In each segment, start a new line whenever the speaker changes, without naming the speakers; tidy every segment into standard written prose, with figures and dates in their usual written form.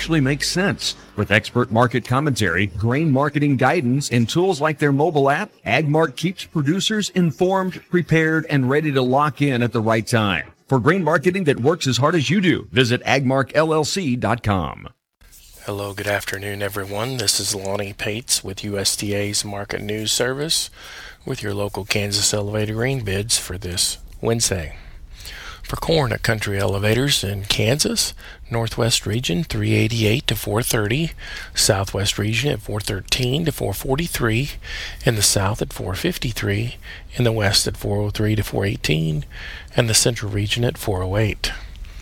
actually makes sense. With expert market commentary, grain marketing guidance, and tools like their mobile app, AgMark keeps producers informed, prepared, and ready to lock in at the right time. For grain marketing that works as hard as you do, visit agmarkllc.com.
Hello, good afternoon, everyone. This is Lonnie Pates with USDA's Market News Service with your local Kansas elevator grain bids for this Wednesday. For corn at Country Elevators in Kansas, Northwest region 388 to 430, Southwest region at 413 to 443, in the South at 453, in the West at 403 to 418, and the Central region at 408.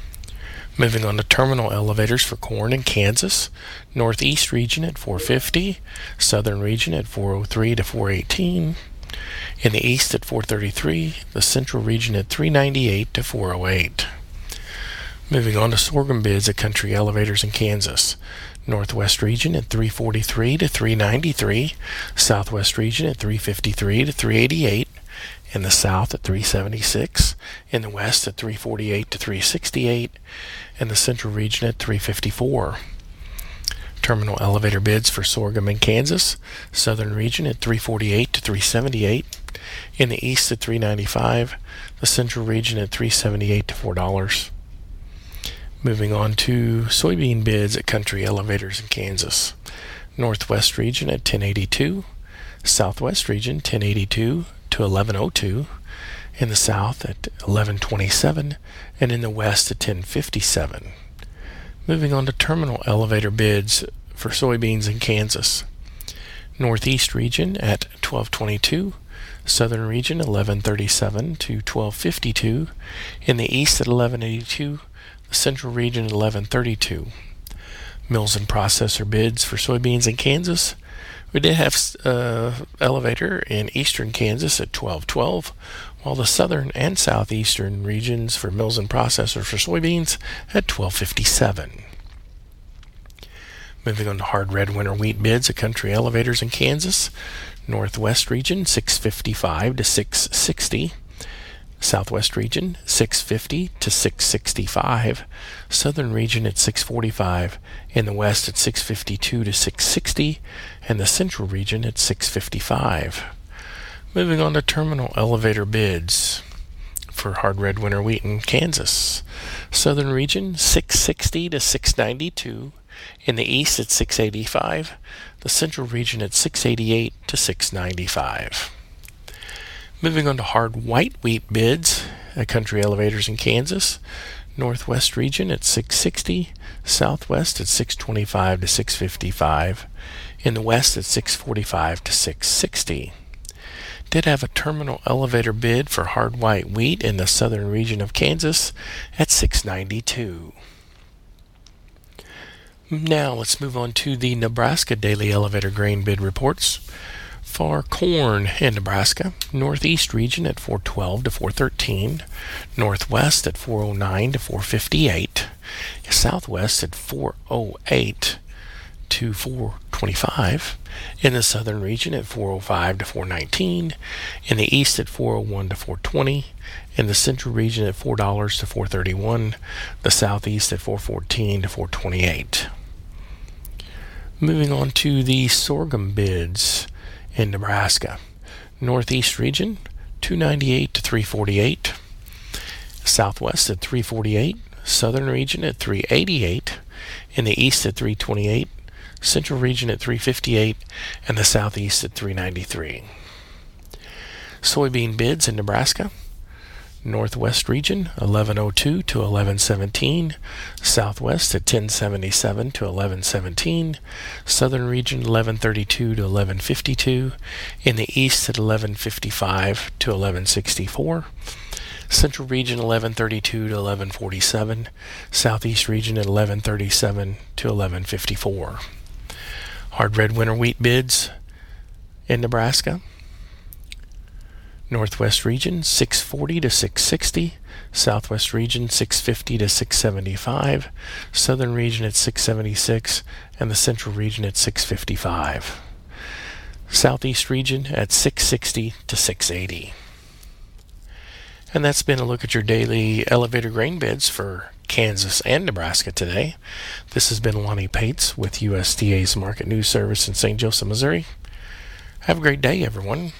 Moving on to terminal elevators for corn in Kansas, Northeast region at 450, Southern region at 403 to 418, in the East at 433, the Central region at 398 to 408. Moving on to sorghum bids at Country Elevators in Kansas, Northwest region at 343 to 393, Southwest region at 353 to 388, in the South at 376, in the West at 348 to 368, and the Central region at 354. Terminal elevator bids for sorghum in Kansas, Southern region at 348 to 378, in the East at 395, the Central region at 378 to $4. Moving on to soybean bids at Country Elevators in Kansas, Northwest region at 1082, Southwest region 1082 to 1102, in the South at 1127, and in the West at 1057. Moving on to terminal elevator bids for soybeans in Kansas, Northeast region at 1222, Southern region 1137 to 1252, in the East at 1182, the Central region at 1132. Mills and processor bids for soybeans in Kansas. We did have elevator in eastern Kansas at 1212, while the southern and southeastern regions for mills and processors for soybeans at 1257. Moving on to hard red winter wheat bids at Country Elevators in Kansas, Northwest region 655 to 660, Southwest region 650 to 665, Southern region at 645, in the West at 652 to 660, and the Central region at 655. Moving on to terminal elevator bids for hard red winter wheat in Kansas, Southern region 660 to 692, in the East at 685, the Central region at 688 to 695. Moving on to hard white wheat bids at Country Elevators in Kansas, Northwest region at 660, Southwest at 625 to 655, in the West at 645 to 660. Did have a terminal elevator bid for hard white wheat in the Southern region of Kansas at 692. Now let's move on to the Nebraska Daily Elevator Grain Bid Reports. For corn in Nebraska, Northeast region at 412 to 413, Northwest at 409 to 458, Southwest at 408 to 425, in the Southern region at 405 to 419, in the East at 401 to 420, in the Central region at $4 to 431, the Southeast at 414 to 428. Moving on to the sorghum bids in Nebraska, Northeast region 298 to 348, Southwest at 348, Southern region at 388, in the East at 328, Central region at 358, and the Southeast at 393. Soybean bids in Nebraska, Northwest region 1102 to 1117, Southwest at 1077 to 1117, Southern region 1132 to 1152, in the East at 1155 to 1164, Central region 1132 to 1147, Southeast region at 1137 to 1154. Hard red winter wheat bids in Nebraska, Northwest region 640 to 660, Southwest region 650 to 675, Southern region at 676, and the Central region at 655. Southeast region at 660 to 680. And that's been a look at your daily elevator grain bids for Kansas and Nebraska today. This has been Lonnie Pates with USDA's Market News Service in St. Joseph, Missouri. Have a great day, everyone.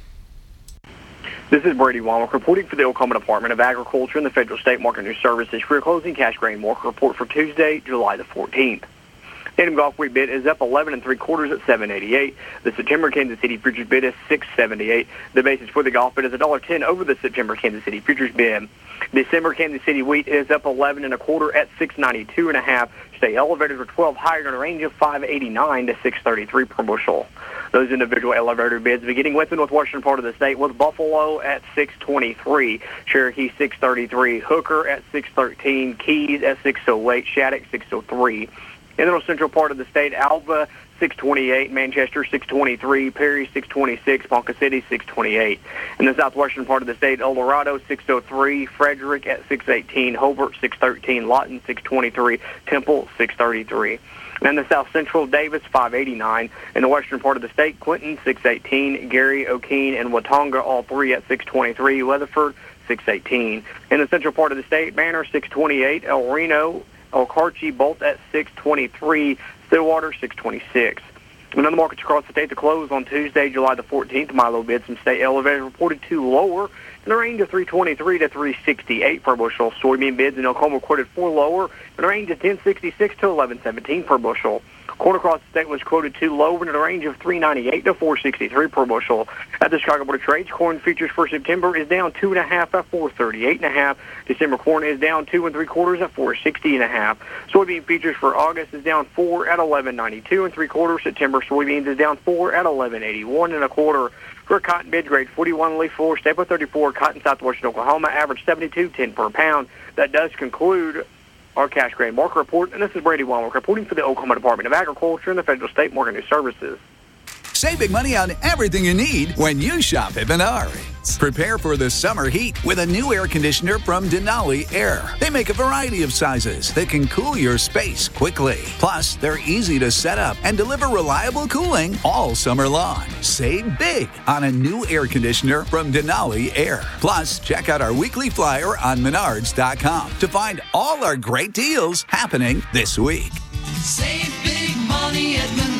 This is Brady Womack reporting for the Oklahoma Department of Agriculture and the Federal State Market News Services for your closing cash grain market report for Tuesday, July the 14th. Native Gulf wheat bid is up 11 3/4 at $7.88. The September Kansas City futures bid is $6.78. The basis for the Gulf bid is $1.10 over the September Kansas City futures bid. December Kansas City wheat is up 11 1/4 at $6.92 1/2. Stay elevated for 12 higher in a range of $5.89 to $6.33 per bushel. Those individual elevator bids beginning with the northwestern part of the state was Buffalo at $6.23, Cherokee $6.33, Hooker at $6.13, Keys at $6.08, Shattuck $6.03. In the north central part of the state, Alva $6.28, Manchester $6.23, Perry $6.26, Ponca City $6.28. In the southwestern part of the state, El Dorado $6.03, Frederick at $6.18, Hobart $6.13, Lawton $6.23, Temple $6.33. And in the south central, Davis $5.89. In the western part of the state, Clinton $6.18, Gary, O'Keene, and Watonga all three at $6.23, Weatherford $6.18. In the central part of the state, Banner $6.28, El Reno, Elkarchi both at $6.23, Stillwater $6.26. In other markets across the state to close on Tuesday, July the 14th, Milo bids and state elevators reported two lower in the range of $3.23 to $3.68 per bushel. Soybean bids in Oklahoma quoted four lower in the range of $10.66 to $11.17 per bushel. Corn across the state was quoted two lower in the range of $3.98 to $4.63 per bushel. At the Chicago Board of Trade, corn futures for September is down 2 1/2 at $4.38 1/2. December corn is down 2 3/4 at $4.60 1/2. Soybean futures for August is down 4 at $11.92 3/4. September soybeans is down 4 at $11.81 1/4. For cotton mid grade 41 leaf 4 staple 34 cotton southwestern Oklahoma average 72.10 per pound. That does conclude our cash grain market report, and this is Brady Womack reporting for the Oklahoma Department of Agriculture and the Federal State Market News Services.
Save big money on everything you need when you shop at Menards. Prepare for the summer heat with a new air conditioner from Denali Air. They make a variety of sizes that can cool your space quickly. Plus, they're easy to set up and deliver reliable cooling all summer long. Save big on a new air conditioner from Denali Air. Plus, check out our weekly flyer on Menards.com to find all our great deals happening this week.
Save big money at Menards.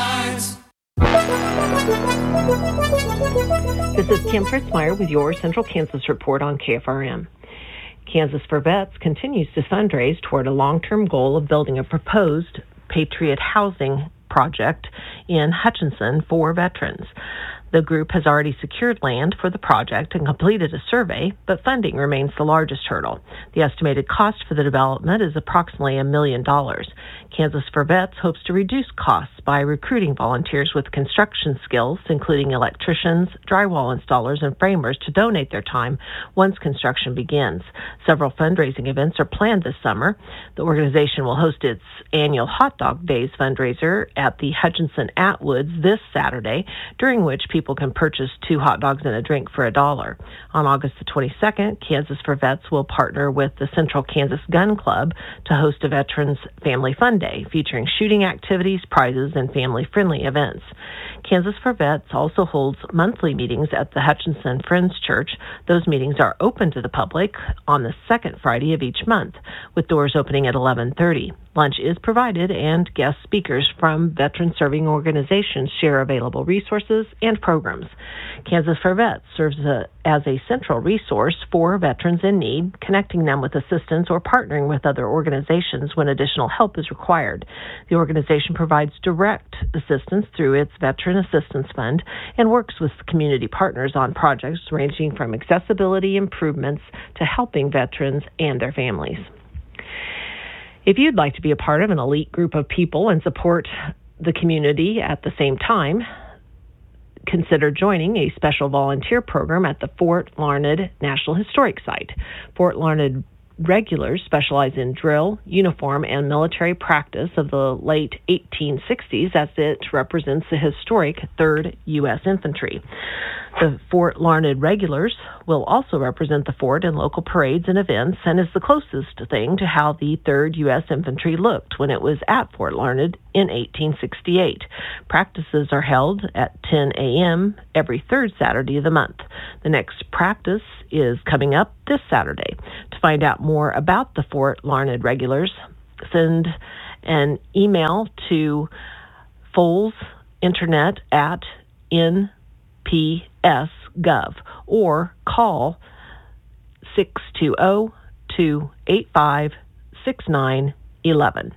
This is Kim Fritzmeyer with your Central Kansas Report on KFRM. Kansas for Vets continues to fundraise toward a long-term goal of building a proposed Patriot housing project in Hutchinson for veterans. The group has already secured land for the project and completed a survey, but funding remains the largest hurdle. The estimated cost for the development is approximately $1 million. Kansas for Vets hopes to reduce costs by recruiting volunteers with construction skills, including electricians, drywall installers, and framers, to donate their time once construction begins. Several fundraising events are planned this summer. The organization will host its annual Hot Dog Days fundraiser at the Hutchinson Atwoods this Saturday, during which people can purchase 2 hot dogs and a drink for $1. On August the 22nd, Kansas for Vets will partner with the Central Kansas Gun Club to host a Veterans Family Fun Day, featuring shooting activities, prizes, and family-friendly events. Kansas for Vets also holds monthly meetings at the Hutchinson Friends Church. Those meetings are open to the public on the second Friday of each month, with doors opening at 11:30. Lunch is provided, and guest speakers from veteran-serving organizations share available resources and programs. Kansas for Vets serves as a central resource for veterans in need, connecting them with assistance or partnering with other organizations when additional help is required. The organization provides direct assistance through its Veteran Assistance Fund and works with community partners on projects ranging from accessibility improvements to helping veterans and their families. If you'd like to be a part of an elite group of people and support the community at the same time, consider joining a special volunteer program at the Fort Larned National Historic Site. Fort Larned regulars specialize in drill, uniform, and military practice of the late 1860s, as it represents the historic 3rd U.S. Infantry. The Fort Larned regulars will also represent the fort in local parades and events, and is the closest thing to how the 3rd U.S. Infantry looked when it was at Fort Larned in 1868. Practices are held at 10 a.m. every third Saturday of the month. The next practice is coming up this Saturday. To To find out more about the Fort Larned Regulars, send an email to folsinternet@nps.gov or call 620-285-6911.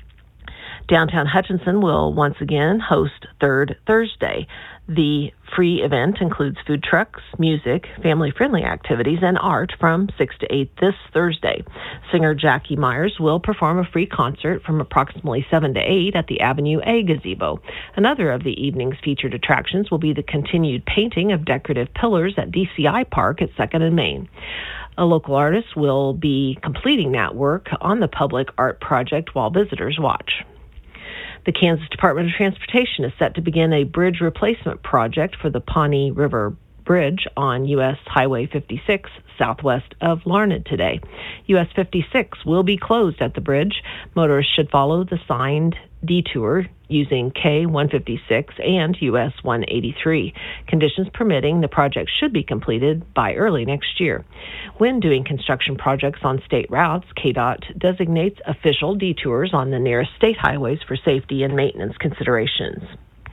Downtown Hutchinson will once again host Third Thursday. The free event includes food trucks, music, family-friendly activities, and art from 6 to 8 this Thursday. Singer Jackie Myers will perform a free concert from approximately 7 to 8 at the Avenue A gazebo. Another of the evening's featured attractions will be the continued painting of decorative pillars at DCI Park at 2nd and Main. A local artist will be completing that work on the public art project while visitors watch. The Kansas Department of Transportation is set to begin a bridge replacement project for the Pawnee River Bridge on U.S. Highway 56 southwest of Larned today. U.S. 56 will be closed at the bridge. Motorists should follow the signed detour using K-156 and U.S. 183. Conditions permitting, the project should be completed by early next year. When doing construction projects on state routes, KDOT designates official detours on the nearest state highways for safety and maintenance considerations.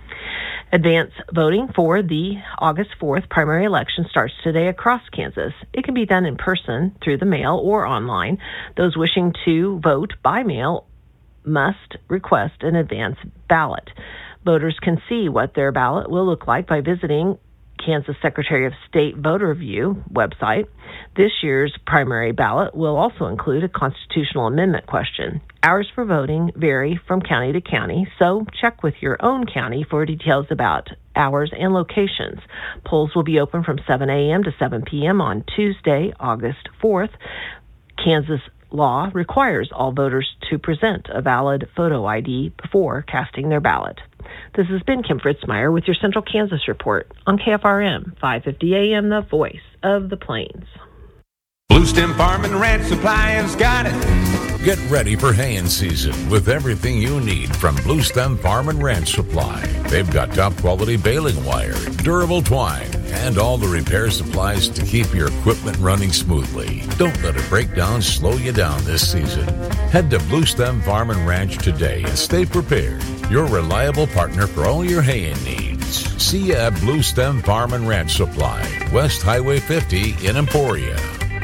Advance voting for the August 4th primary election starts today across Kansas. It can be done in person, through the mail, or online. Those wishing to vote by mail must request an advance ballot. Voters can see what their ballot will look like by visiting Kansas Secretary of State Voter View website. This year's primary ballot will also include a constitutional amendment question. Hours for voting vary from county to county, so check with your own county for details about hours and locations. Polls will be open from 7 a.m. to 7 p.m. on Tuesday, August 4th. Kansas law requires all voters to present a valid photo ID before casting their ballot. This has been Kim Fritzmeyer with your Central Kansas Report on KFRM 550 AM, the voice of the Plains.
Blue Stem Farm and Ranch Supply has got it.
Get ready for haying season with everything you need from Blue Stem Farm and Ranch Supply. They've got top quality baling wire, durable twine, and all the repair supplies to keep your equipment running smoothly. Don't let a breakdown slow you down this season. Head to Blue Stem Farm and Ranch today and stay prepared. Your reliable partner for all your haying needs. See you at Blue Stem Farm and Ranch Supply, West Highway 50 in Emporia.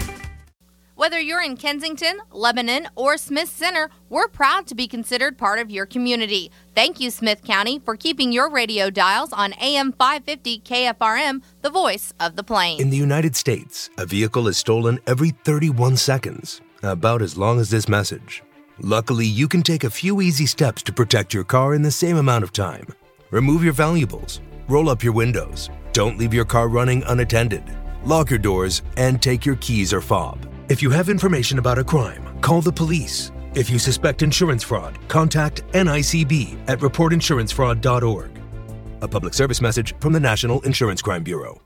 Whether you're in Kensington, Lebanon, or Smith Center, we're proud to be considered part of your community. Thank you, Smith County, for keeping your radio dials on AM 550 KFRM, the voice of the Plains.
In the United States, a vehicle is stolen every 31 seconds, about as long as this message. Luckily, you can take a few easy steps to protect your car in the same amount of time. Remove your valuables, roll up your windows, don't leave your car running unattended, lock your doors, and take your keys or fob. If you have information about a crime, call the police. If you suspect insurance fraud, contact NICB at reportinsurancefraud.org. A public service message from the National Insurance Crime Bureau.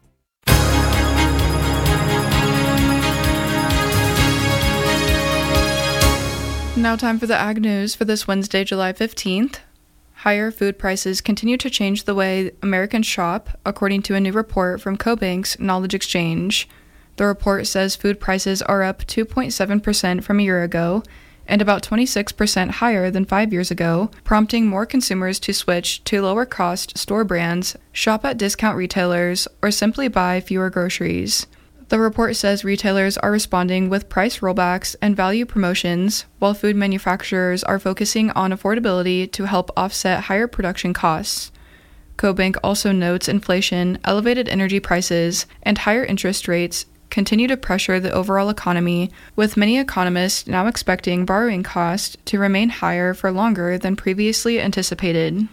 Now time for the Ag News for this Wednesday, July 15th. Higher food prices continue to change the way Americans shop, according to a new report from CoBank's Knowledge Exchange. The report says food prices are up 2.7% from a year ago and about 26% higher than 5 years ago, prompting more consumers to switch to lower-cost store brands, shop at discount retailers, or simply buy fewer groceries. The report says retailers are responding with price rollbacks and value promotions, while food manufacturers are focusing on affordability to help offset higher production costs. CoBank also notes inflation, elevated energy prices, and higher interest rates continue to pressure the overall economy, with many economists now expecting borrowing costs to remain higher for longer than previously anticipated.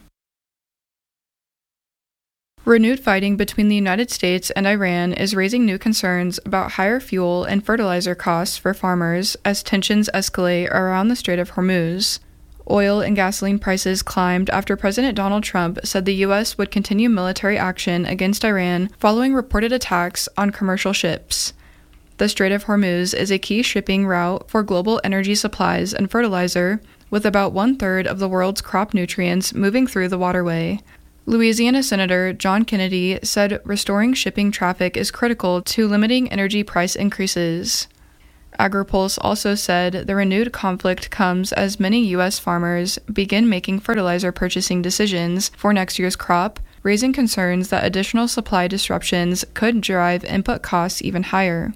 Renewed fighting between the United States and Iran is raising new concerns about higher fuel and fertilizer costs for farmers as tensions escalate around the Strait of Hormuz. Oil and gasoline prices climbed after President Donald Trump said the U.S. would continue military action against Iran following reported attacks on commercial ships. The Strait of Hormuz is a key shipping route for global energy supplies and fertilizer, with about one-third of the world's crop nutrients moving through the waterway. Louisiana Senator John Kennedy said restoring shipping traffic is critical to limiting energy price increases. AgriPulse also said the renewed conflict comes as many U.S. farmers begin making fertilizer purchasing decisions for next year's crop, raising concerns that additional supply disruptions could drive input costs even higher.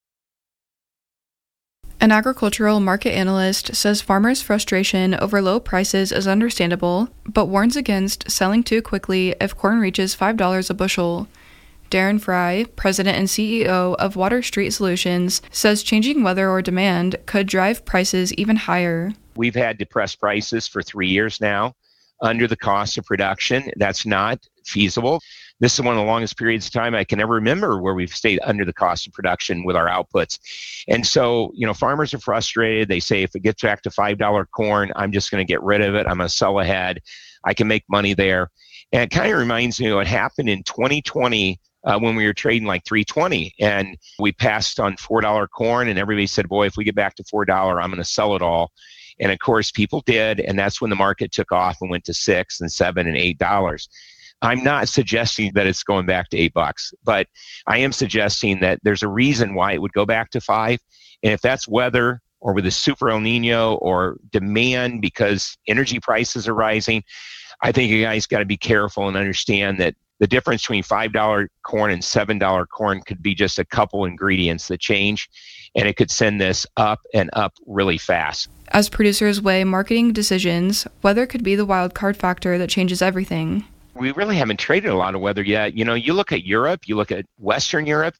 An agricultural market analyst says farmers' frustration over low prices is understandable, but warns against selling too quickly if corn reaches $5 a bushel. Darren Fry, president and CEO of Water Street Solutions, says changing weather or demand could drive prices even higher.
We've had depressed prices for 3 years now under the cost of production. That's not feasible. This is one of the longest periods of time I can ever remember where we've stayed under the cost of production with our outputs. And so, farmers are frustrated. They say, if it gets back to $5 corn, I'm just going to get rid of it. I'm going to sell ahead. I can make money there. And it kind of reminds me of what happened in 2020 when we were trading like $3.20 and we passed on $4 corn and everybody said, boy, if we get back to $4, I'm going to sell it all. And of course, people did. And that's when the market took off and went to $6 and $7 and $8. I'm not suggesting that it's going back to $8, but I am suggesting that there's a reason why it would go back to $5. And if that's weather or with a super El Nino or demand because energy prices are rising, I think you guys got to be careful and understand that the difference between $5 corn and $7 corn could be just a couple ingredients that change, and it could send this up and up really fast.
As producers weigh marketing decisions, weather could be the wild card factor that changes everything.
We really haven't traded a lot of weather yet. You look at Europe, you look at Western Europe,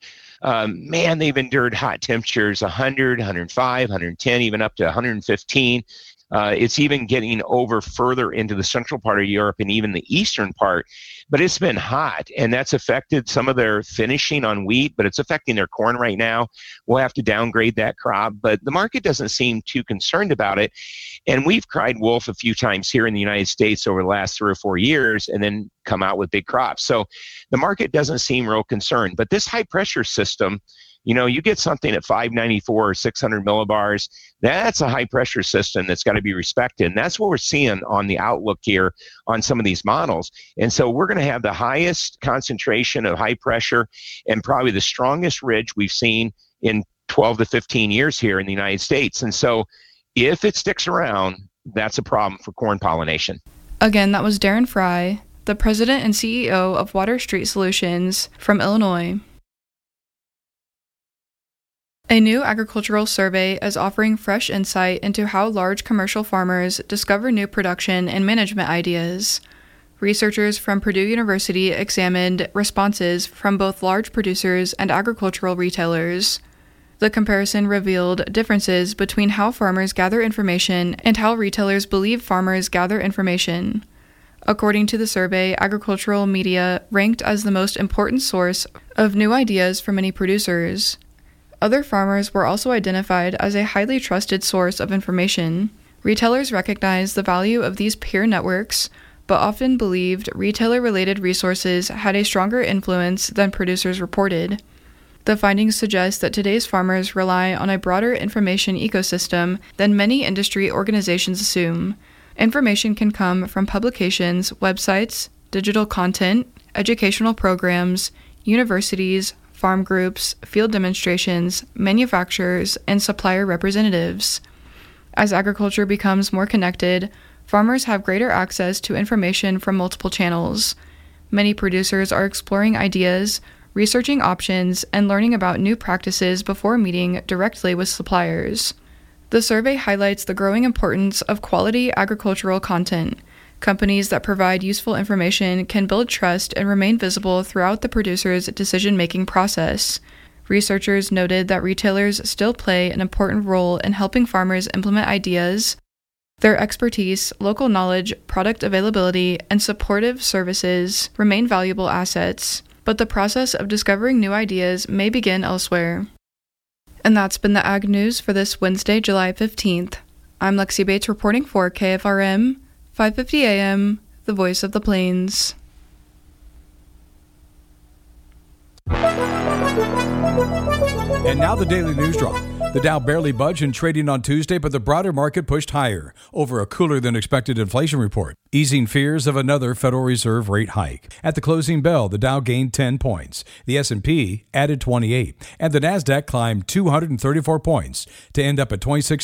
man, they've endured hot temperatures, 100, 105, 110, even up to 115. It's even getting over further into the central part of Europe and even the eastern part. But it's been hot, and that's affected some of their finishing on wheat, but it's affecting their corn right now. We'll have to downgrade that crop, but the market doesn't seem too concerned about it. And we've cried wolf a few times here in the United States over the last 3 or 4 years and then come out with big crops. So the market doesn't seem real concerned. But this high-pressure system, you get something at 594 or 600 millibars, that's a high-pressure system that's got to be respected. And that's what we're seeing on the outlook here on some of these models. And so we're going to have the highest concentration of high pressure and probably the strongest ridge we've seen in 12 to 15 years here in the United States. And so if it sticks around, that's a problem for corn pollination.
Again, that was Darren Fry, the president and CEO of Water Street Solutions from Illinois. A new agricultural survey is offering fresh insight into how large commercial farmers discover new production and management ideas. Researchers from Purdue University examined responses from both large producers and agricultural retailers. The comparison revealed differences between how farmers gather information and how retailers believe farmers gather information. According to the survey, agricultural media ranked as the most important source of new ideas for many producers. Other farmers were also identified as a highly trusted source of information. Retailers recognized the value of these peer networks, but often believed retailer-related resources had a stronger influence than producers reported. The findings suggest that today's farmers rely on a broader information ecosystem than many industry organizations assume. Information can come from publications, websites, digital content, educational programs, universities, farm groups, field demonstrations, manufacturers, and supplier representatives. As agriculture becomes more connected, farmers have greater access to information from multiple channels. Many producers are exploring ideas, researching options, and learning about new practices before meeting directly with suppliers. The survey highlights the growing importance of quality agricultural content. Companies that provide useful information can build trust and remain visible throughout the producer's decision-making process. Researchers noted that retailers still play an important role in helping farmers implement ideas. Their expertise, local knowledge, product availability, and supportive services remain valuable assets, but the process of discovering new ideas may begin elsewhere. And that's been the Ag News for this Wednesday, July 15th. I'm Lexi Bates reporting for KFRM, 5:50 a.m., the voice of the plains.
And now the Daily News Drop, The Dow barely budged in trading on Tuesday, but the broader market pushed higher over a cooler-than-expected inflation report, easing fears of another Federal Reserve rate hike. At the closing bell, the Dow gained 10 points, the S&P added 28, and the Nasdaq climbed 234 points to end up at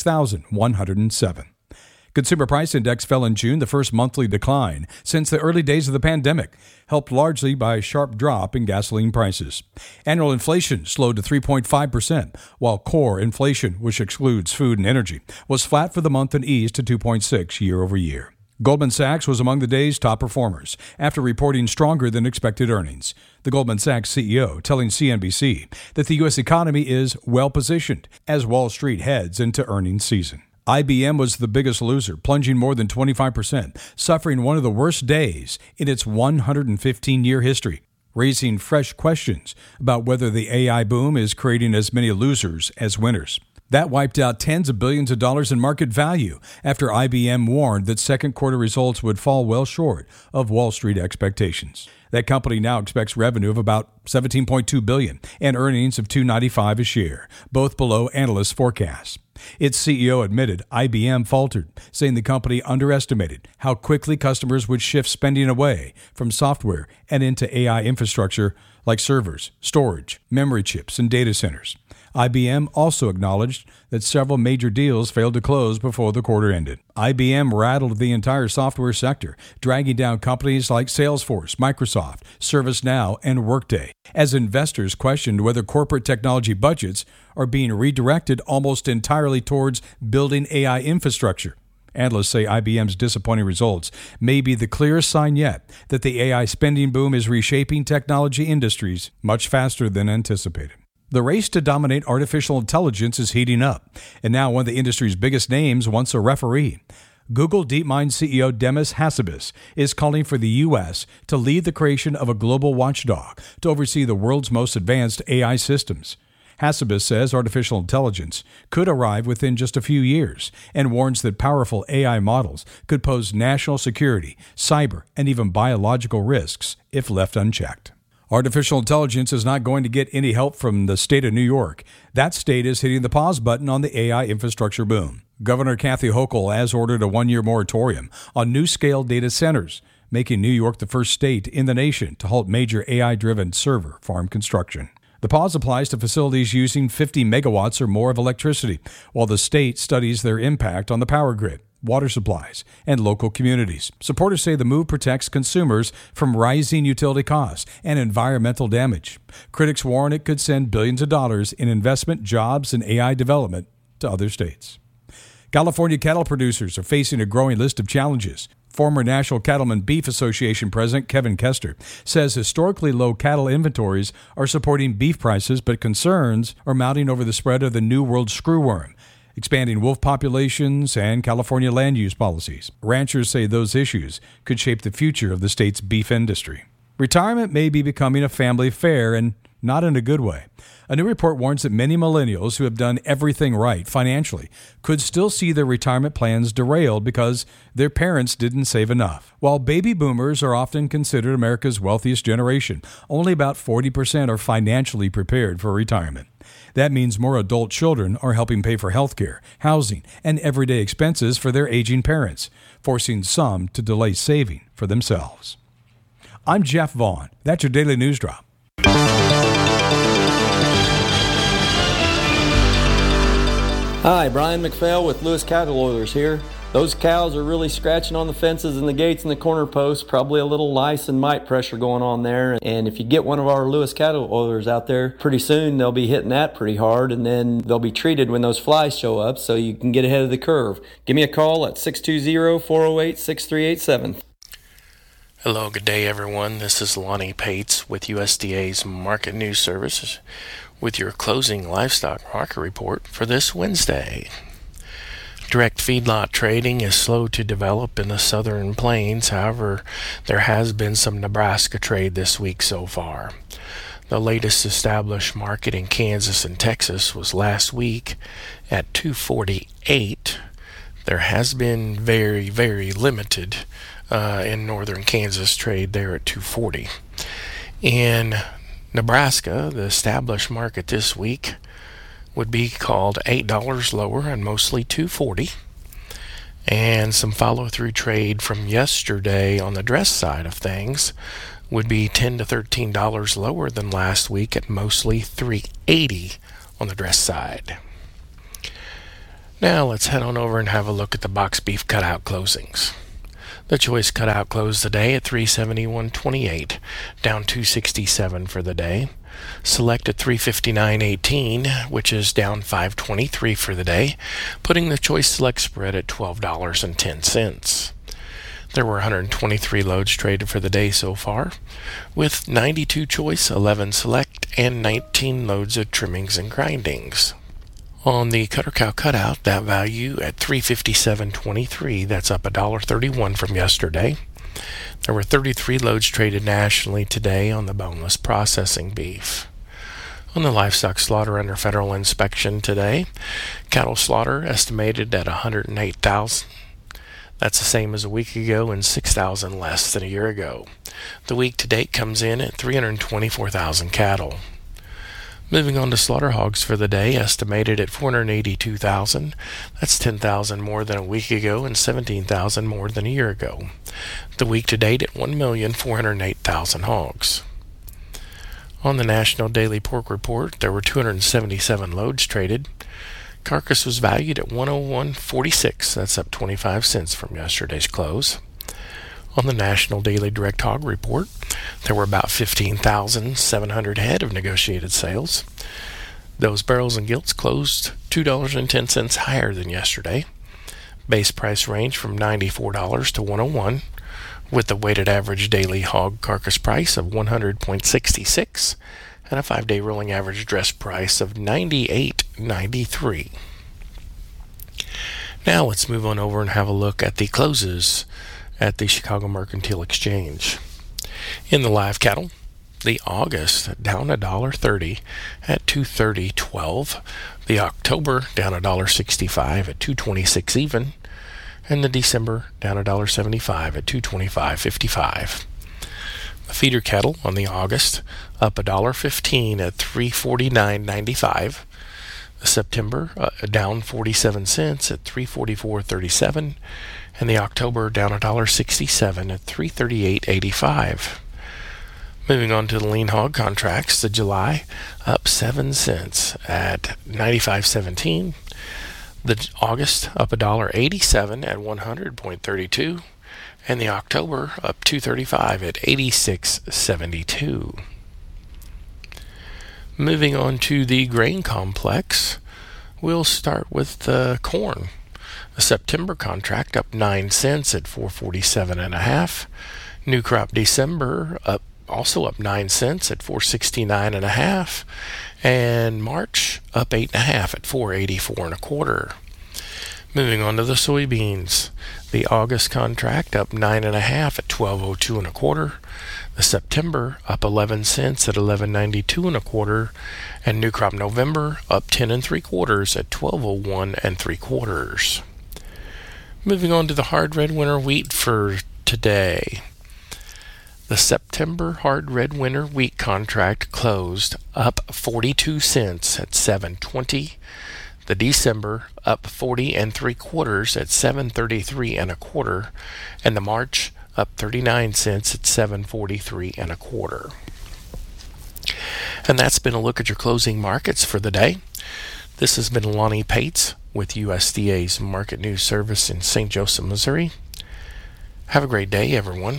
26,107. Consumer Price Index fell in June, the first monthly decline since the early days of the pandemic, helped largely by a sharp drop in gasoline prices. Annual inflation slowed to 3.5%, while core inflation, which excludes food and energy, was flat for the month and eased to 2.6% year over year. Goldman Sachs was among the day's top performers after reporting stronger than expected earnings. The Goldman Sachs CEO telling CNBC that the U.S. economy is well positioned as Wall Street heads into earnings season. IBM was the biggest loser, plunging more than 25%, suffering one of the worst days in its 115-year history, raising fresh questions about whether the AI boom is creating as many losers as winners. That wiped out tens of billions of dollars in market value after IBM warned that second quarter results would fall well short of Wall Street expectations. That company now expects revenue of about $17.2 billion and earnings of $2.95 a share, both below analysts' forecasts. Its CEO admitted IBM faltered, saying the company underestimated how quickly customers would shift spending away from software and into AI infrastructure like servers, storage, memory chips, and data centers. IBM also acknowledged that several major deals failed to close before the quarter ended. IBM rattled the entire software sector, dragging down companies like Salesforce, Microsoft, ServiceNow, and Workday, as investors questioned whether corporate technology budgets are being redirected almost entirely towards building AI infrastructure. Analysts say IBM's disappointing results may be the clearest sign yet that the AI spending boom is reshaping technology industries much faster than anticipated. The race to dominate artificial intelligence is heating up, and now one of the industry's biggest names wants a referee. Google DeepMind CEO Demis Hassabis is calling for the U.S. to lead the creation of a global watchdog to oversee the world's most advanced AI systems. Hassabis says artificial intelligence could arrive within just a few years and warns that powerful AI models could pose national security, cyber, and even biological risks if left unchecked. Artificial intelligence is not going to get any help from the state of New York. That state is hitting the pause button on the AI infrastructure boom. Governor Kathy Hochul has ordered a one-year moratorium on new-scale data centers, making New York the first state in the nation to halt major AI-driven server farm construction. The pause applies to facilities using 50 megawatts or more of electricity, while the state studies their impact on the power grid, water supplies, and local communities. Supporters say the move protects consumers from rising utility costs and environmental damage. Critics warn it could send billions of dollars in investment, jobs, and AI development to other states. California cattle producers are facing a growing list of challenges. Former National Cattlemen Beef Association President Kevin Kester says historically low cattle inventories are supporting beef prices, but concerns are mounting over the spread of the New World screwworm, expanding wolf populations, and California land use policies. Ranchers say those issues could shape the future of the state's beef industry. Retirement may be becoming a family affair, and not in a good way. A new report warns that many millennials who have done everything right financially could still see their retirement plans derailed because their parents didn't save enough. While baby boomers are often considered America's wealthiest generation, only about 40% are financially prepared for retirement. That means more adult children are helping pay for health care, housing, and everyday expenses for their aging parents, forcing some to delay saving for themselves. I'm Jeff Vaughn. That's your Daily News Drop.
Hi, Brian McPhail with Lewis Cattle Oilers here. Those cows are really scratching on the fences and the gates and the corner posts, probably a little lice and mite pressure going on there. And if you get one of our Lewis Cattle Oilers out there, pretty soon they'll be hitting that pretty hard, and then they'll be treated when those flies show up so you can get ahead of the curve. Give me a call at 620-408-6387.
Hello, good day everyone. This is Lonnie Pates with USDA's Market News Services with your closing livestock market report for this Wednesday. Direct feedlot trading is slow to develop in the southern plains. However, there has been some Nebraska trade this week so far. The latest established market in Kansas and Texas was last week at 248. There has been very, very limited in northern Kansas trade there at 240. In Nebraska, the established market this week would be called $8 lower and mostly $2.40. And some follow-through trade from yesterday on the dress side of things would be $10 to $13 lower than last week at mostly $3.80 on the dress side. Now let's head on over and have a look at the box beef cutout closings. The choice cutout closed the day at $371.28, down $2.67 for the day. Select at $359.18, which is down $5.23 for the day, putting the choice select spread at $12.10. There were 123 loads traded for the day so far, with 92 choice, 11 select, and 19 loads of trimmings and grindings. On the cutter cow cutout, that value at $357.23, that's up $1.31 from yesterday. There were 33 loads traded nationally today on the boneless processing beef. On the livestock slaughter under federal inspection today, cattle slaughter estimated at 108,000. That's the same as a week ago and 6,000 less than a year ago. The week to date comes in at 324,000 cattle. Moving on to slaughter hogs for the day, estimated at 482,000. That's 10,000 more than a week ago and 17,000 more than a year ago. The week to date at 1,408,000 hogs. On the National Daily Pork Report, there were 277 loads traded. Carcass was valued at $101.46. That's up 25 cents from yesterday's close. On the National Daily Direct Hog Report, there were about 15,700 head of negotiated sales. Those barrels and gilts closed $2.10 higher than yesterday. Base price ranged from $94 to $101, with the weighted average daily hog carcass price of $100.66 and a 5-day rolling average dress price of $98.93. Now let's move on over and have a look at the closes at the Chicago Mercantile Exchange. In the live cattle, the August down $1.30 at $230.12. The October down $1.65 at $226 even. And the December down $1.75 at $225.55. The feeder cattle on the August up $1.15 at $349.95. The September down 47 cents at $344.37. And the October down $1.67 at $338.85. Moving on to the lean hog contracts, the July up 7 cents at $95.17. The August up $1.87 at $100.32. And the October up $2.35 at $86.72. Moving on to the grain complex, we'll start with the corn. The September contract up 9 cents at $447.5. New crop December also up 9 cents at $469.5. And March up 8.5 at $484.25. Moving on to the soybeans. The August contract up 9.5 at $1202.25. The September up 11 cents at $1192.25. And new crop November up 10 3/4 at $1201 3/4. Moving on to the hard red winter wheat for today. The September hard red winter wheat contract closed up 42 cents at $7.20. The December up 40 3/4 at $733.25, and the March up 39 cents at $743.25. And that's been a look at your closing markets for the day. This has been Lonnie Pates with USDA's Market News Service in St. Joseph, Missouri. Have a great day, everyone.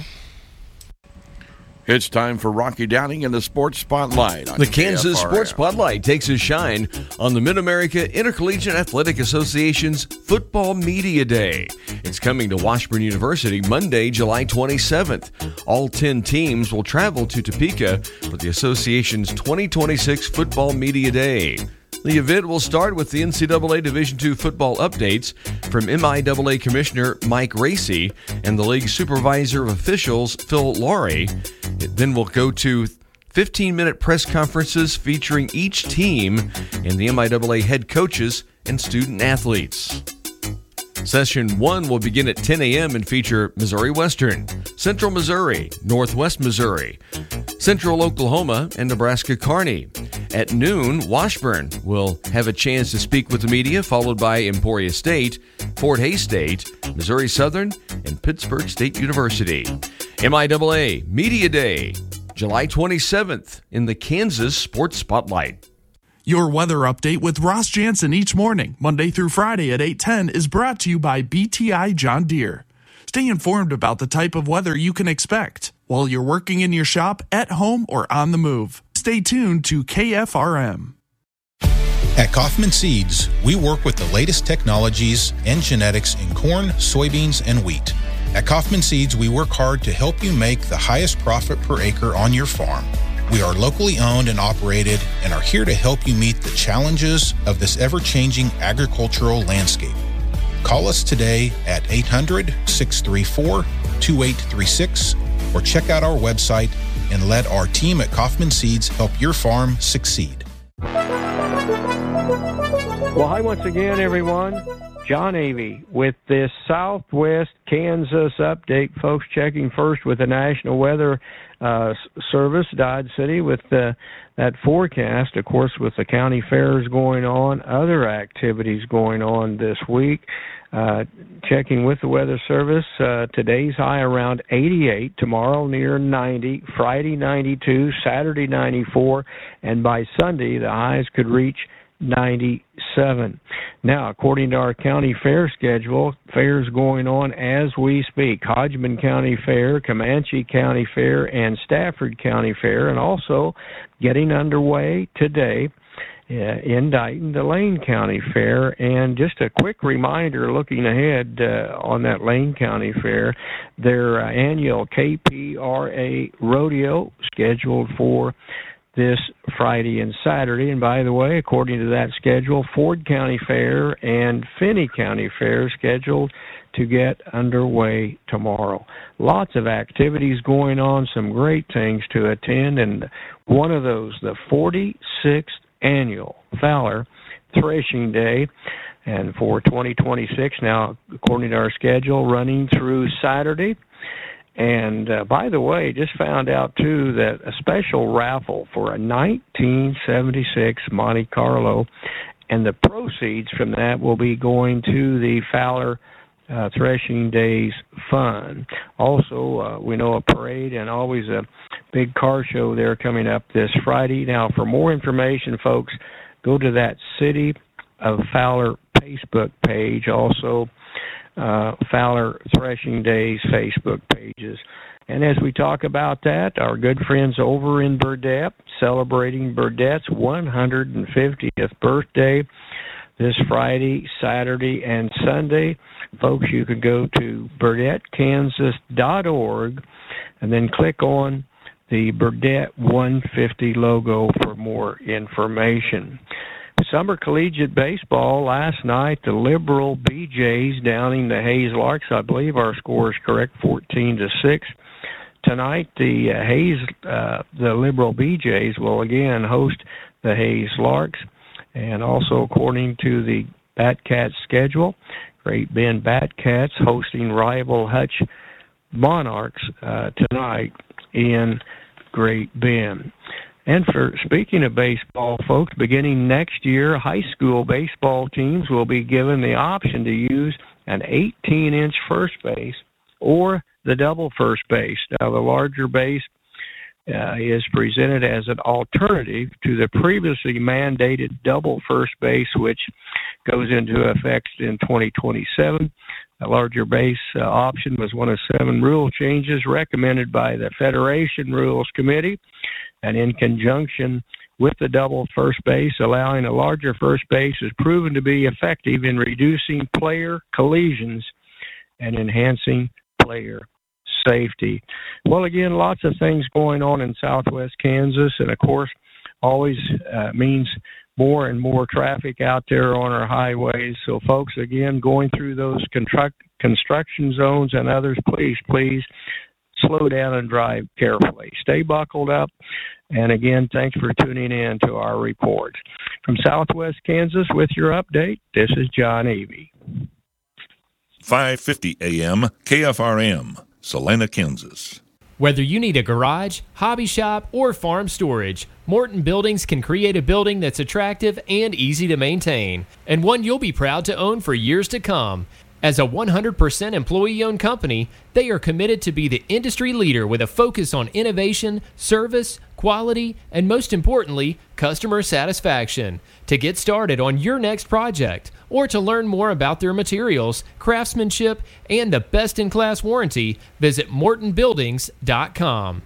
It's time for Rocky Downing and the Sports Spotlight.
The Kansas Sports Spotlight takes a shine on the Mid-America Intercollegiate Athletic Association's Football Media Day. It's coming to Washburn University Monday, July 27th. All 10 teams will travel to Topeka for the association's 2026 Football Media Day. The event will start with the NCAA Division II football updates from MIAA Commissioner Mike Racy and the league's Supervisor of Officials, Phil Laurie. It then will go to 15-minute press conferences featuring each team and the MIAA head coaches and student athletes. Session 1 will begin at 10 a.m. and feature Missouri Western, Central Missouri, Northwest Missouri, Central Oklahoma, and Nebraska Kearney. At noon, Washburn will have a chance to speak with the media, followed by Emporia State, Fort Hays State, Missouri Southern, and Pittsburgh State University. MIAA Media Day, July 27th in the Kansas Sports Spotlight.
Your weather update with Ross Jansen each morning, Monday through Friday at 8:10, is brought to you by BTI John Deere. Stay informed about the type of weather you can expect while you're working in your shop, at home, or on the move. Stay tuned to KFRM.
At Kaufman Seeds, we work with the latest technologies and genetics in corn, soybeans, and wheat. At Kaufman Seeds, we work hard to help you make the highest profit per acre on your farm. We are locally owned and operated and are here to help you meet the challenges of this ever-changing agricultural landscape. Call us today at 800-634-2836 or check out our website and let our team at Kaufman Seeds help your farm succeed.
Well, hi once again, everyone. John Avey with this Southwest Kansas update. Folks, checking first with the National Weather Service, Dodge City, with that forecast. Of course, with the county fairs going on, other activities going on this week. Checking with the Weather Service, today's high around 88, tomorrow near 90, Friday 92, Saturday 94, and by Sunday the highs could reach 97. Now, according to our county fair schedule, fairs going on as we speak. Hodgman County Fair, Comanche County Fair, and Stafford County Fair, and also getting underway today in Dighton, the Lane County Fair. And just a quick reminder, looking ahead on that Lane County Fair, their annual KPRA Rodeo scheduled for this Friday and Saturday. And by the way, according to that schedule, Ford County Fair and Finney County Fair scheduled to get underway tomorrow. Lots of activities going on, some great things to attend, and one of those, the 46th Annual Fowler Threshing Day, and for 2026 now, according to our schedule, running through Saturday. And by the way, just found out, too, that a special raffle for a 1976 Monte Carlo, and the proceeds from that will be going to the Fowler Threshing Days Fund. Also, we know a parade and always a big car show there coming up this Friday. Now, for more information, folks, go to that City of Fowler Facebook page. Also, Fowler Threshing Days Facebook pages. And as we talk about that, our good friends over in Burdett celebrating Burdett's 150th birthday this Friday, Saturday, and Sunday. Folks, you can go to burdettkansas.org and then click on the Burdett 150 logo for more information. Summer collegiate baseball last night, the Liberal BJs downing the Hays Larks. I believe our score is correct, 14-6. Tonight, the Liberal BJs will again host the Hays Larks, and also according to the Batcats schedule, Great Bend Batcats hosting rival Hutch Monarchs tonight in Great Bend. And for speaking of baseball, folks, beginning next year, high school baseball teams will be given the option to use an 18-inch first base or the double first base. Now, the larger base is presented as an alternative to the previously mandated double first base, which goes into effect in 2027. The larger base option was one of 7 rule changes recommended by the Federation Rules Committee, and in conjunction with the double first base, allowing a larger first base is proven to be effective in reducing player collisions and enhancing player safety. Well, again, lots of things going on in Southwest Kansas, and of course, always means more and more traffic out there on our highways. So, folks, again, going through those construction zones and others, please slow down and drive carefully. Stay buckled up. And again, thanks for tuning in to our reports. From Southwest Kansas with your update, this is John Avey.
550 AM KFRM, Salina, Kansas.
Whether you need a garage, hobby shop, or farm storage,
Morton Buildings can create a building that's attractive and easy to maintain, and one you'll be proud to own for years to come. As a 100% employee-owned company, they are committed to be the industry leader with a focus on innovation, service, quality, and most importantly, customer satisfaction. To get started on your next project, or to learn more about their materials, craftsmanship, and the best-in-class warranty, visit MortonBuildings.com.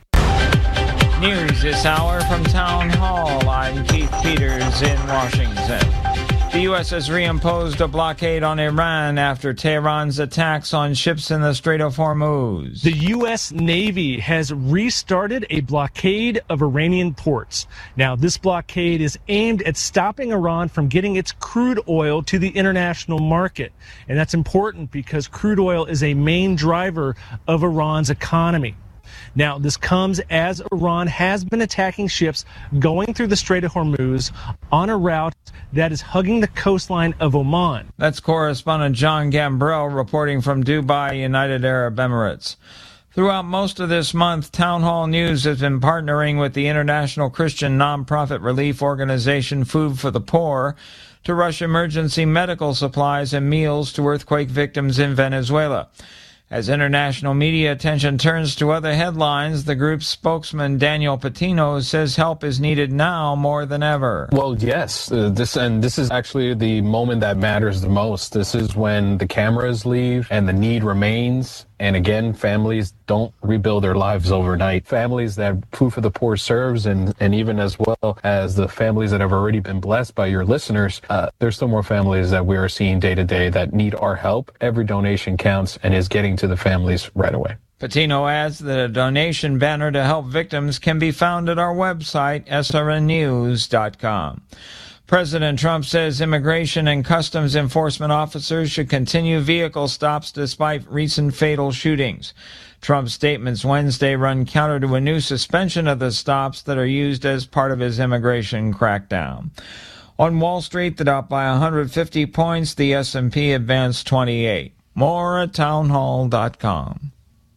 News this hour from Town Hall. I'm Keith Peters in Washington. The U.S. has reimposed a blockade on Iran after Tehran's attacks on ships in the Strait of Hormuz.
The U.S. Navy has restarted a blockade of Iranian ports. Now, this blockade is aimed at stopping Iran from getting its crude oil to the international market. And that's important because crude oil is a main driver of Iran's economy. Now, this comes as Iran has been attacking ships going through the Strait of Hormuz on a route that is hugging the coastline of Oman.
That's correspondent John Gambrell reporting from Dubai, United Arab Emirates. Throughout most of this month, Town Hall News has been partnering with the international Christian nonprofit relief organization Food for the Poor to rush emergency medical supplies and meals to earthquake victims in Venezuela. As international media attention turns to other headlines, the group's spokesman Daniel Patino says help is needed now more than ever.
Well, yes, this is actually the moment that matters the most. This is when the cameras leave and the need remains. And again, families don't rebuild their lives overnight. Families that Food for the Poor serves, and even as well as the families that have already been blessed by your listeners, there's still more families that we are seeing day to day that need our help. Every donation counts and is getting to the families right away.
Patino adds that a donation banner to help victims can be found at our website, srnnews.com. President Trump says immigration and customs enforcement officers should continue vehicle stops despite recent fatal shootings. Trump's statements Wednesday run counter to a new suspension of the stops that are used as part of his immigration crackdown. On Wall Street, the Dow by 150 points, the S&P advanced 28. More at townhall.com.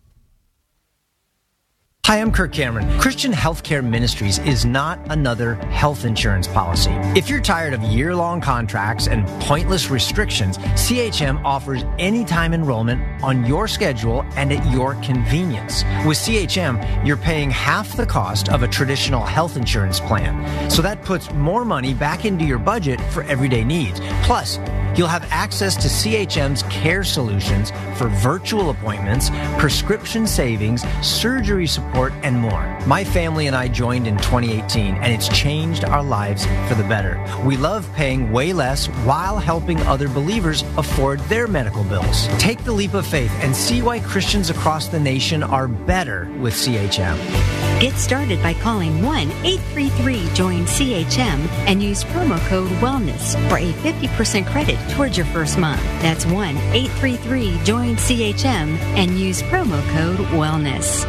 Hi, I'm Kirk Cameron. Christian Healthcare Ministries is not another health insurance policy. If you're tired of year-long contracts and pointless restrictions, CHM offers anytime enrollment on your schedule and at your convenience. With CHM, you're paying half the cost of a traditional health insurance plan. So that puts more money back into your budget for everyday needs. Plus, you'll have access to CHM's care solutions for virtual appointments, prescription savings, surgery support, and more. My family and I joined in 2018, and it's changed our lives for the better. We love paying way less while helping other believers afford their medical bills. Take the leap of faith and see why Christians across the nation are better with CHM.
Get started by calling 1-833-JOIN-CHM and use promo code WELLNESS for a 50% credit towards your first month. That's 1-833-JOIN-CHM and use promo code WELLNESS.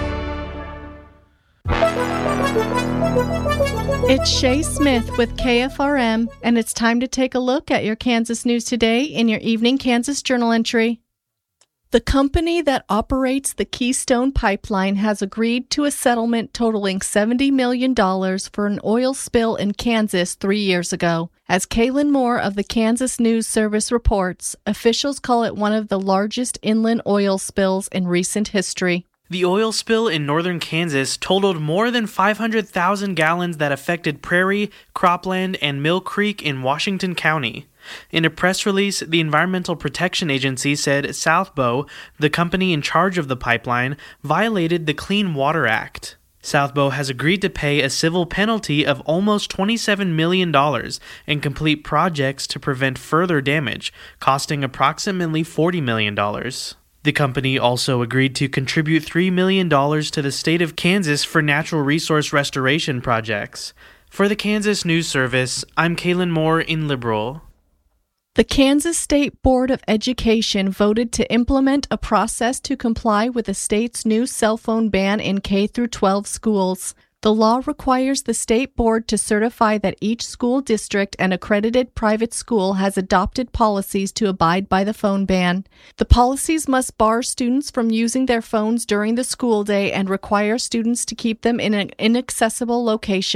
It's Shay Smith with KFRM, and it's time to take a look at your Kansas news today in your Evening Kansas Journal entry. The company that operates the Keystone Pipeline has agreed to a settlement totaling $70 million for an oil spill in Kansas 3 years ago. As Kaylin Moore of the Kansas News Service reports, officials call it one of the largest inland oil spills in recent history.
The oil spill in northern Kansas totaled more than 500,000 gallons that affected Prairie, Cropland, and Mill Creek in Washington County. In a press release, the Environmental Protection Agency said South Bow, the company in charge of the pipeline, violated the Clean Water Act. South Bow has agreed to pay a civil penalty of almost $27 million and complete projects to prevent further damage, costing approximately $40 million. The company also agreed to contribute $3 million to the state of Kansas for natural resource restoration projects. For the Kansas News Service, I'm Kaylin Moore in Liberal.
The Kansas State Board of Education voted to implement a process to comply with the state's new cell phone ban in K-12 schools. The law requires the state board to certify that each school district and accredited private school has adopted policies to abide by the phone ban. The policies must bar students from using their phones during the school day and require students to keep them in an inaccessible location.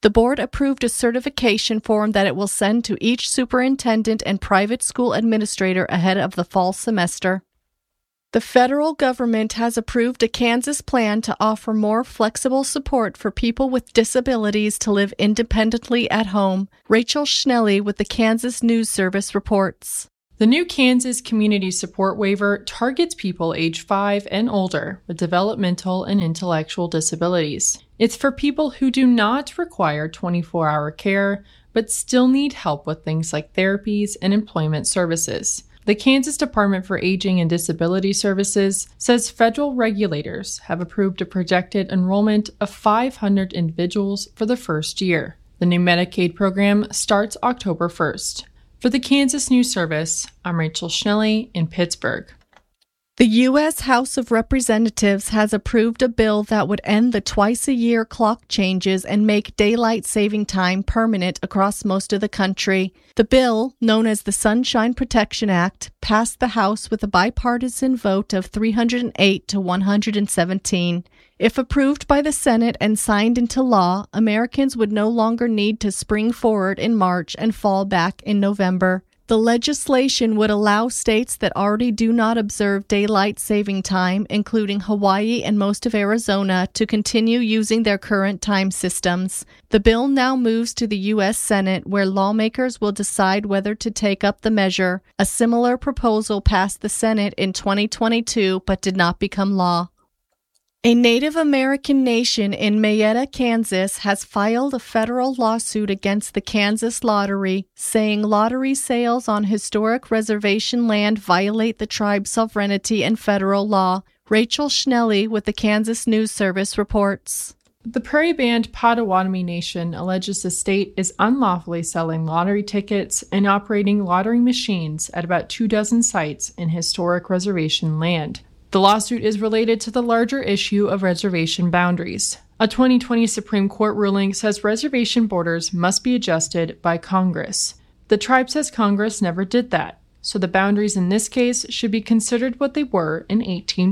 The board approved a certification form that it will send to each superintendent and private school administrator ahead of the fall semester. The federal government has approved a Kansas plan to offer more flexible support for people with disabilities to live independently at home. Rachel Schnelly with the Kansas News Service reports.
The new Kansas Community Support Waiver targets people age 5 and older with developmental and intellectual disabilities. It's for people who do not require 24-hour care, but still need help with things like therapies and employment services. The Kansas Department for Aging and Disability Services says federal regulators have approved a projected enrollment of 500 individuals for the first year. The new Medicaid program starts October 1st. For the Kansas News Service, I'm Rachel Schnelly in Pittsburgh.
The U.S. House of Representatives has approved a bill that would end the twice-a-year clock changes and make daylight saving time permanent across most of the country. The bill, known as the Sunshine Protection Act, passed the House with a bipartisan vote of 308 to 117. If approved by the Senate and signed into law, Americans would no longer need to spring forward in March and fall back in November. The legislation would allow states that already do not observe daylight saving time, including Hawaii and most of Arizona, to continue using their current time systems. The bill now moves to the U.S. Senate, where lawmakers will decide whether to take up the measure. A similar proposal passed the Senate in 2022 but did not become law. A Native American nation in Mayetta, Kansas, has filed a federal lawsuit against the Kansas Lottery, saying lottery sales on historic reservation land violate the tribe's sovereignty and federal law. Rachel Schnelly with the Kansas News Service reports.
The Prairie Band Potawatomi Nation alleges the state is unlawfully selling lottery tickets and operating lottery machines at about 24 sites in historic reservation land. The lawsuit is related to the larger issue of reservation boundaries. A 2020 Supreme Court ruling says reservation borders must be adjusted by Congress. The tribe says Congress never did that, so the boundaries in this case should be considered what they were in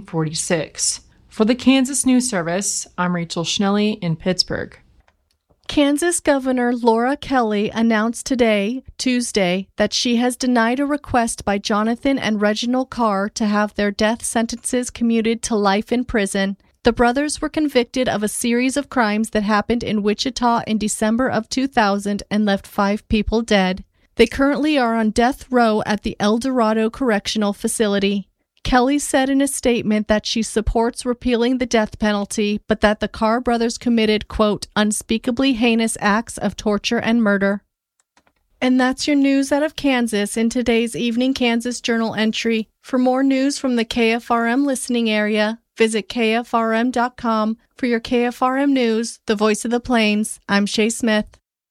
1846. For the Kansas News Service, I'm Rachel Schnelly in Pittsburgh.
Kansas Governor Laura Kelly announced today, Tuesday, that she has denied a request by Jonathan and Reginald Carr to have their death sentences commuted to life in prison. The brothers were convicted of a series of crimes that happened in Wichita in December of 2000 and left 5 people dead. They currently are on death row at the El Dorado Correctional Facility. Kelly said in a statement that she supports repealing the death penalty, but that the Carr brothers committed, quote, unspeakably heinous acts of torture and murder. And that's your news out of Kansas in today's Evening Kansas Journal entry. For more news from the KFRM listening area, visit KFRM.com. For your KFRM News, the voice of the Plains, I'm Shay Smith.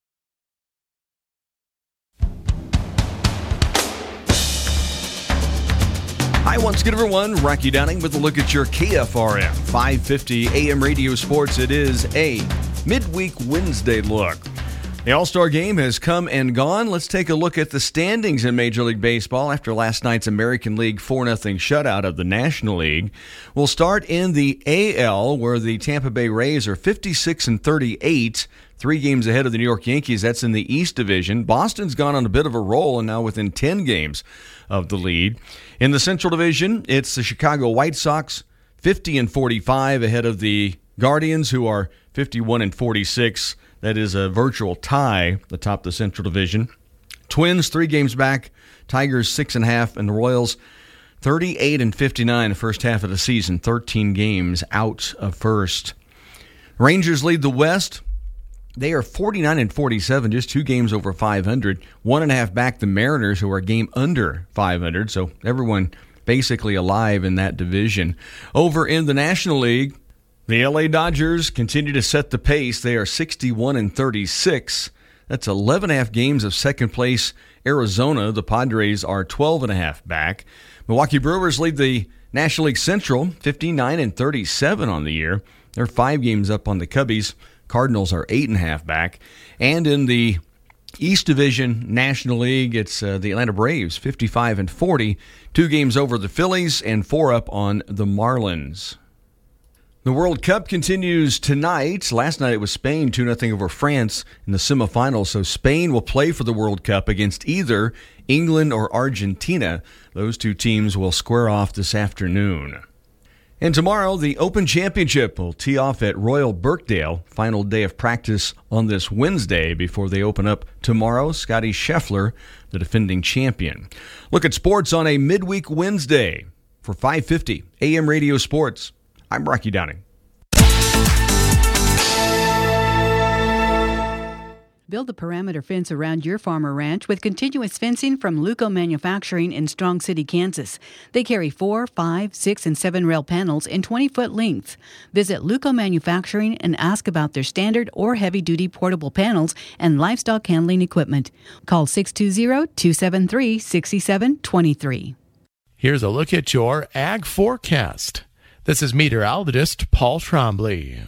Hi, once again, everyone. Rocky Downing with a look at your KFRM 550 AM radio sports. It is a midweek Wednesday look. The All-Star game has come and gone. Let's take a look at the standings in Major League Baseball after last night's American League 4-0 shutout of the National League. We'll start in the AL, where the Tampa Bay Rays are 56-38, 3 games ahead of the New York Yankees. That's in the East Division. Boston's gone on a bit of a roll and now within 10 games of the lead. In the Central Division, it's the Chicago White Sox, 50-45 ahead of the Guardians, who are 51-46. That is a virtual tie atop the Central Division. Twins 3 games back, Tigers 6.5, and the Royals 38-59 the first half of the season, 13 games out of first. Rangers lead the West. They are 49-47, just 2 games over 500. 1.5 back the Mariners, who are a game under 500. So everyone basically alive in that division. Over in the National League, the LA Dodgers continue to set the pace. They are 61-36. That's 11.5 games of second place Arizona. The Padres are 12.5 back. Milwaukee Brewers lead the National League Central, 59-37 on the year. They're 5 games up on the Cubbies. Cardinals are 8.5 back. And in the East Division National League, it's the Atlanta Braves, 55-40. 2 games over the Phillies and 4 up on the Marlins. The World Cup continues tonight. Last night it was Spain 2-0 over France in the semifinals. So Spain will play for the World Cup against either England or Argentina. Those two teams will square off this afternoon. And tomorrow, the Open Championship will tee off at Royal Birkdale. Final day of practice on this Wednesday before they open up tomorrow. Scottie Scheffler, the defending champion. Look at sports on a midweek Wednesday for 550 AM Radio Sports. I'm Rocky Downing.
Build the perimeter fence around your farm or ranch with continuous fencing from Luco Manufacturing in Strong City, Kansas. They carry 4, 5, 6, and 7 rail panels in 20-foot lengths. Visit Luco Manufacturing and ask about their standard or heavy-duty portable panels and livestock handling equipment. Call 620-273-6723.
Here's a look at your ag forecast. This is meteorologist Paul Trombley.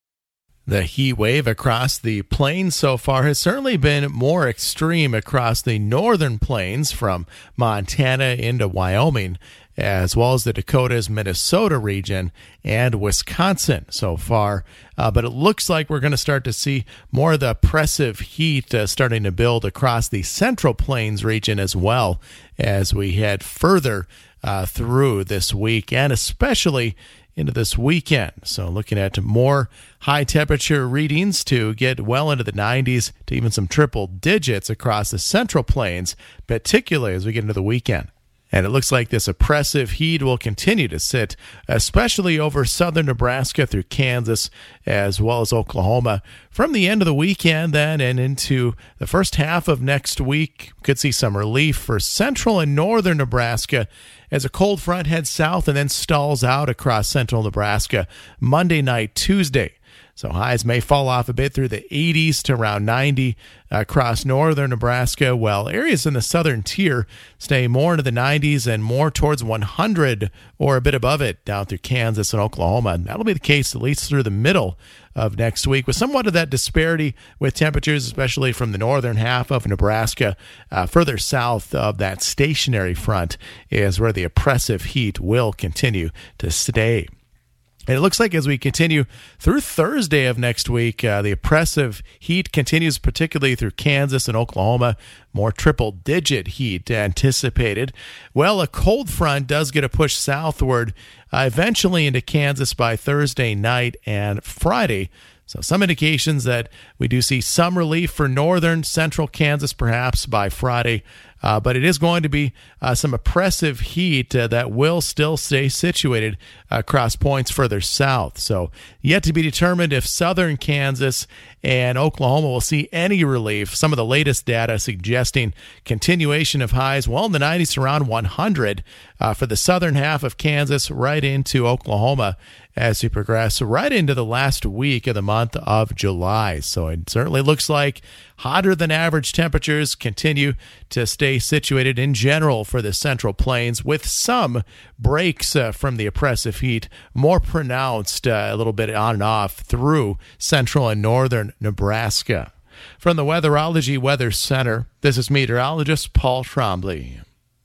The heat wave across the plains so far has certainly been more extreme across the northern plains from Montana into Wyoming, as well as the Dakotas, Minnesota region, and Wisconsin so far. But it looks like we're going to start to see more of the oppressive heat starting to build across the central plains region as well as we head further through this week, and especially into this weekend. So looking at more high temperature readings to get well into the 90s to even some triple digits across the central plains, particularly as we get into the weekend. And it looks like this oppressive heat will continue to sit, especially over southern Nebraska through Kansas, as well as Oklahoma. From the end of the weekend then and into the first half of next week, could see some relief for central and northern Nebraska as a cold front heads south and then stalls out across central Nebraska Monday night, Tuesday. So highs may fall off a bit through the 80s to around 90 across northern Nebraska, while areas in the southern tier stay more into the 90s and more towards 100 or a bit above it down through Kansas and Oklahoma. And that'll be the case at least through the middle of next week, with somewhat of that disparity with temperatures, especially from the northern half of Nebraska. Further south of that stationary front is where the oppressive heat will continue to stay. And it looks like as we continue through Thursday of next week, the oppressive heat continues, particularly through Kansas and Oklahoma. More triple-digit heat anticipated. Well, a cold front does get a push southward, eventually into Kansas by Thursday night and Friday. So some indications that we do see some relief for northern, central Kansas perhaps by Friday. But it is going to be some oppressive heat that will still stay situated across points further south. So yet to be determined if southern Kansas and Oklahoma will see any relief. Some of the latest data suggesting continuation of highs well in the 90s to around 100 for the southern half of Kansas right into Oklahoma as we progress right into the last week of the month of July. So it certainly looks like hotter than average temperatures continue to stay situated in general for the central plains, with some breaks from the oppressive heat more pronounced a little bit on and off through central and northern Nebraska. From the Weatherology Weather Center, this is meteorologist Paul Trombley.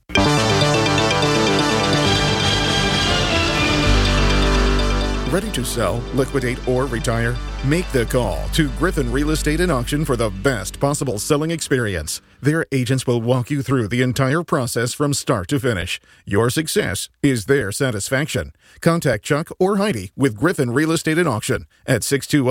Ready to sell, liquidate, or retire? Make the call to Griffin Real Estate and Auction for the best possible selling experience. Their agents will walk you through the entire process from start to finish. Your success is their satisfaction. Contact Chuck or Heidi with Griffin Real Estate and Auction at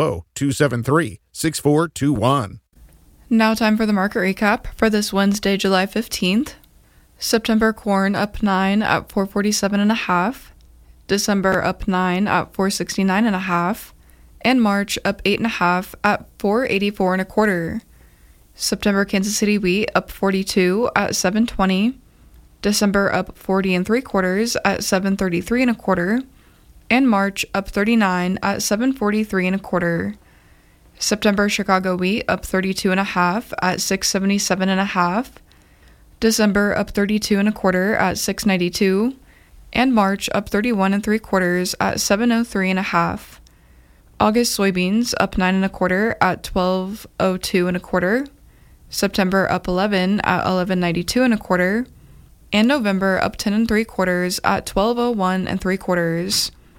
620-273-6421.
Now time for the market recap for this Wednesday, July 15th. September corn up 9 at 447.5. December up 9 at 469.5, and March up 8.5 at 484.25. September Kansas City wheat up 42 at 720. December up 40 3/4 at 733.25, and March up 39 at 743.25. September Chicago wheat up 32.5 at 677.5. December up 32.25 at 692. And March up 31 3/4 at 703.5. August soybeans up 9 1/4 at 1202 1/4. September up 11 at 1192 1/4. And November up 10 3/4 at 1201 3/4.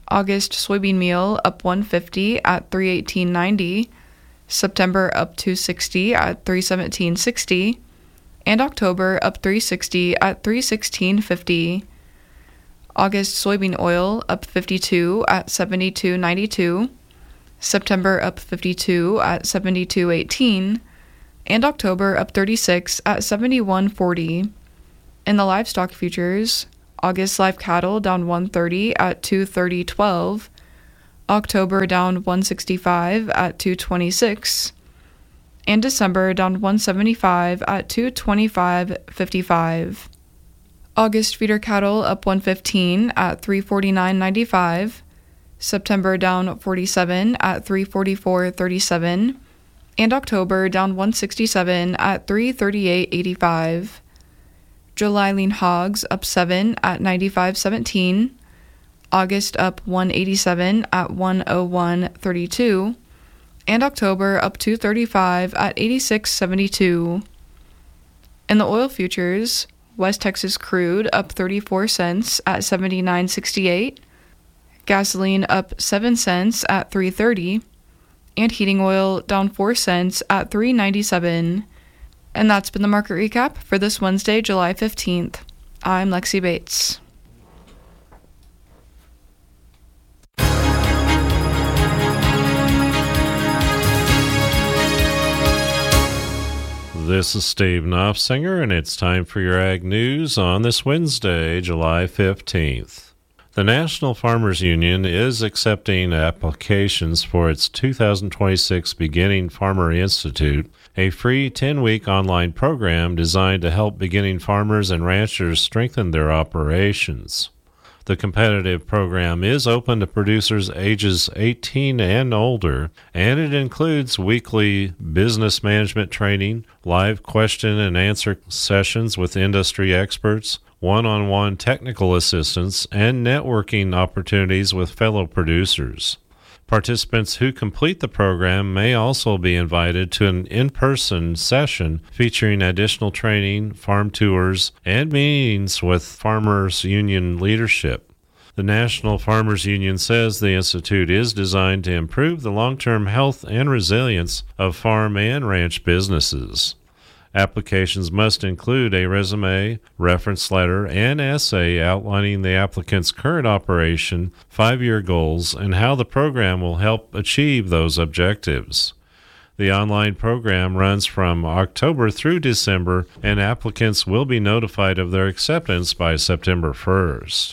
August soybean meal up $1.50 at $3.18.90. September up $2.60 at $3.17.60. And October up $3.60 at $3.16.50. August soybean oil up $52 at $72.92. September up $52 at $72.18. And October up $36 at $71.40. In the livestock futures, August live cattle down $1.30 at $230.12. October down $165 at $226. And December down $175 at $225.55. August feeder cattle up $115 at $349.95. September down $47 at $344.37. And October down $167 at $338.85. July lean hogs up 7 at $95.17. August up $187 at $101.32. And October up $235 at $86.72. In the oil futures, West Texas crude up 34 cents at $79.68. Gasoline up 7 cents at $3.30. And heating oil down 4 cents at $3.97. And that's been the market recap for this Wednesday, July 15th. I'm Lexi Bates.
This is Steve Knopfsinger, and it's time for your Ag News on this Wednesday, July 15th. The National Farmers Union is accepting applications for its 2026 Beginning Farmer Institute, a free 10-week online program designed to help beginning farmers and ranchers strengthen their operations. The competitive program is open to producers ages 18 and older, and it includes weekly business management training, live question and answer sessions with industry experts, one-on-one technical assistance, and networking opportunities with fellow producers. Participants who complete the program may also be invited to an in-person session featuring additional training, farm tours, and meetings with Farmers Union leadership. The National Farmers Union says the Institute is designed to improve the long-term health and resilience of farm and ranch businesses. Applications must include a resume, reference letter, and essay outlining the applicant's current operation, 5-year goals, and how the program will help achieve those objectives. The online program runs from October through December, and applicants will be notified of their acceptance by September 1st.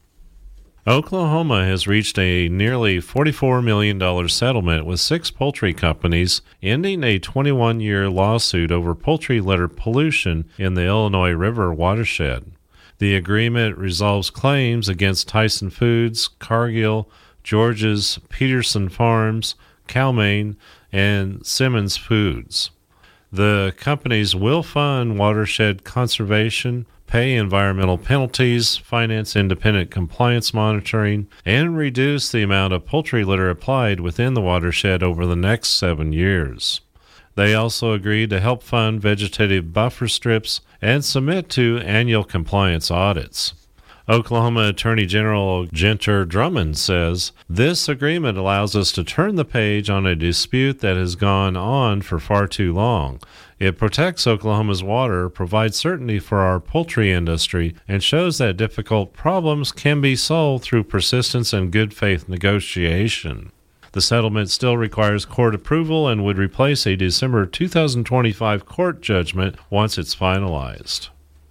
Oklahoma has reached a nearly $44 million settlement with 6 poultry companies, ending a 21-year lawsuit over poultry litter pollution in the Illinois River watershed. The agreement resolves claims against Tyson Foods, Cargill, George's, Peterson Farms, Cal-Maine, and Simmons Foods. The companies will fund watershed conservation, pay environmental penalties, finance independent compliance monitoring, and reduce the amount of poultry litter applied within the watershed over the next 7 years. They also agreed to help fund vegetative buffer strips and submit to annual compliance audits. Oklahoma Attorney General Ginter Drummond says, "This agreement allows us to turn the page on a dispute that has gone on for far too long. It protects Oklahoma's water, provides certainty for our poultry industry, and shows that difficult problems can be solved through persistence and good faith negotiation." The settlement still requires court approval and would replace a December 2025 court judgment once it's finalized.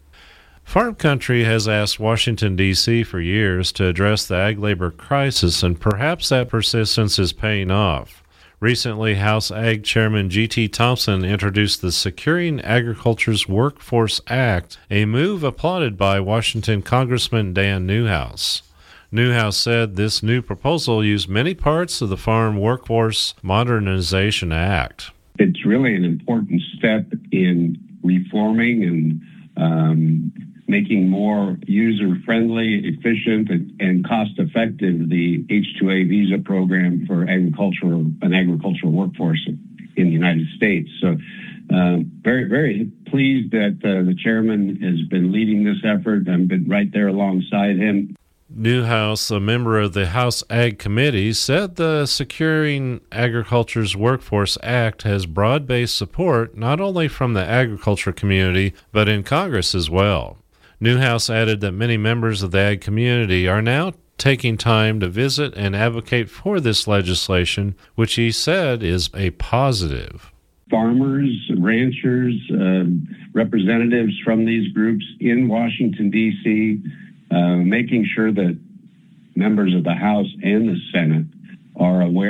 Farm Country has asked Washington, D.C. for years to address the ag labor crisis, and perhaps that persistence is paying off. Recently, House Ag Chairman G.T. Thompson introduced the Securing Agriculture's Workforce Act, a move applauded by Washington Congressman Dan Newhouse. Newhouse said this new proposal used many parts of the Farm Workforce Modernization Act.
It's really an important step in reforming and making more user-friendly, efficient, and cost-effective the H-2A visa program for an agricultural workforce in the United States. So very, very pleased that the chairman has been leading this effort and been right there alongside him.
Newhouse, a member of the House Ag Committee, said the Securing Agriculture's Workforce Act has broad-based support not only from the agriculture community, but in Congress as well. Newhouse added that many members of the ag community are now taking time to visit and advocate for this legislation, which he said is a positive.
Farmers, ranchers, representatives from these groups in Washington, D.C., making sure that members of the House and the Senate are aware